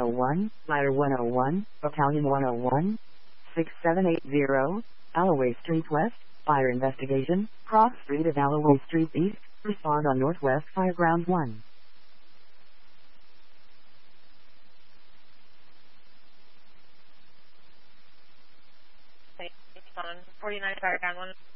101, Fire 101, Battalion 101, 6780, Alloway Street West, fire investigation, Cross Street of Alloway Street East, respond on Northwest Fireground 1. On 49 Fireground 1.